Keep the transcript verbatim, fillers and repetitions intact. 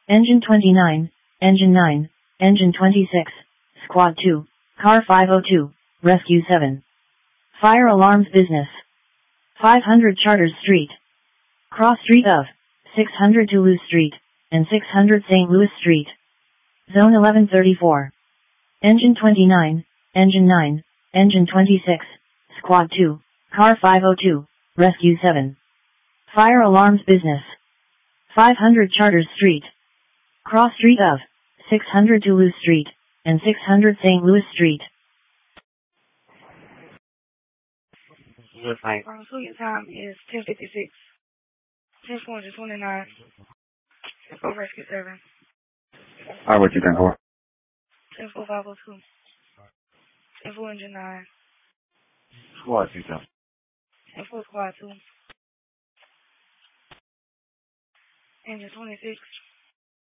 Engine twenty-nine, Engine nine, Engine twenty-six, Squad two, Car five oh two, Rescue seven. Fire alarms business. five hundred Charters Street. Cross Street of, six hundred Toulouse Street, and six hundred Saint Louis Street. Zone eleven thirty-four. Engine twenty-nine, Engine nine, Engine twenty-six, Squad two, Car five oh two, Rescue seven. Fire alarms business. five hundred Charters Street. Cross Street of, six hundred Toulouse Street, and six hundred Saint Louis Street. Alright, so your time is ten fifty-six. ten four twenty-nine. For Rescue seven. Alright, what you think for? ten four five oh two. ten four Engine nine. Squad two, ten four Squad two. Engine twenty-six.